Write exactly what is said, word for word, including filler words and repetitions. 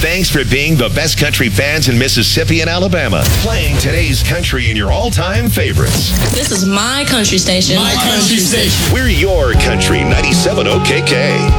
Thanks for being the best country fans in Mississippi and Alabama. Playing today's country and your all-time favorites. This is my country station. My country station. We're your country ninety-seven O K K.